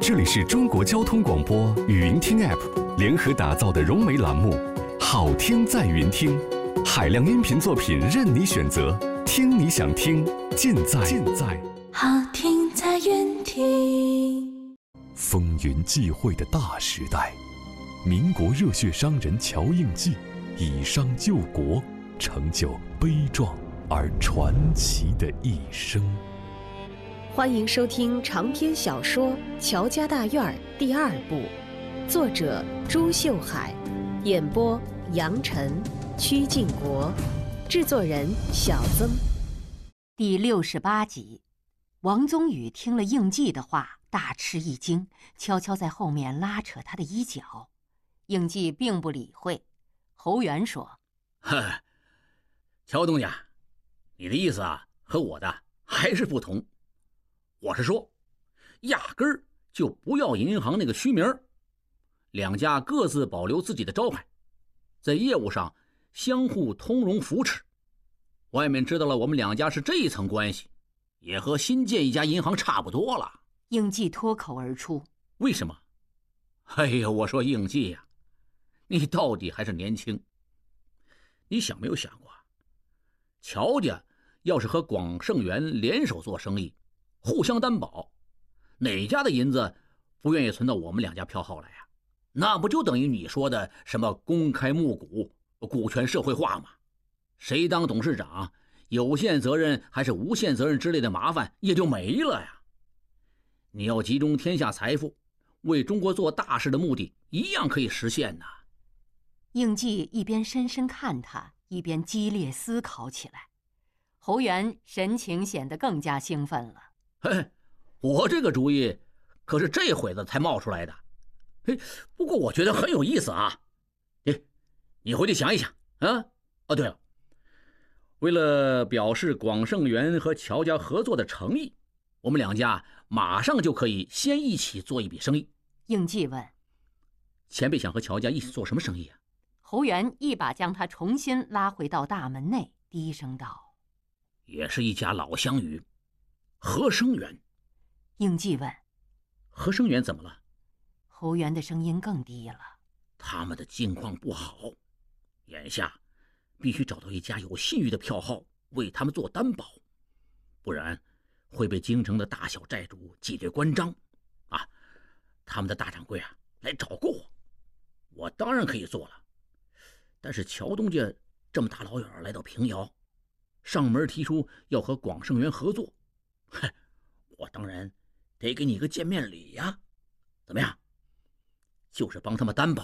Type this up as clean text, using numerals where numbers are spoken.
这里是中国交通广播语音听 App 联合打造的融媒栏目《好听在云听》，海量音频作品任你选择，听你想听，尽在好听在云听。 风云际会的大时代，民国热血商人乔应记以商救国，成就悲壮而传奇的一生。 欢迎收听长篇小说《乔家大院》第2部，作者朱秀海，演播杨晨、曲靖国，制作人小曾。 第68集，王宗宇听了应季的话，大吃一惊，悄悄在后面拉扯他的衣角。应季并不理会。侯元说：“ 乔东家，你的意思啊，和我的还是不同。我是说，压根儿就不要银行那个虚名，两家各自保留自己的招牌，在业务上相互通融扶持。外面知道了我们两家是这一层关系，也和新建一家银行差不多了。” 应季脱口而出：“ 为什么？哎呀，我说应季呀，你到底还是年轻。你想没有想过，乔家要是和广盛元联手做生意，互相担保，哪家的银子不愿意存到我们两家票号来啊？那不就等于你说的什么公开募股、股权社会化吗？谁当董事长，有限责任还是无限责任之类的麻烦也就没了呀。你要集中天下财富，为中国做大事的目的一样可以实现呐。” 应季一边深深看他，一边激烈思考起来。侯元神情显得更加兴奋了。 我这个主意可是这会子才冒出来的。不过我觉得很有意思啊。你回去想一想啊。对了，为了表示广盛元和乔家合作的诚意，我们两家马上就可以先一起做一笔生意。 应季问：“ 前辈想和乔家一起做什么生意啊？” 侯元一把将他重新拉回到大门内，低声道：“ 也是一家老乡语，和生元。” 应季问：“ 和生元怎么了？” 侯元的声音更低了：“ 他们的境况不好，眼下必须找到一家有信誉的票号为他们做担保，不然会被京城的大小债主挤兑关张啊！他们的大掌柜啊来找过我当然可以做了。但是乔东家这么大老远来到平遥，上门提出要和广盛元合作，我当然得给你个见面礼呀。怎么样？就是帮他们担保，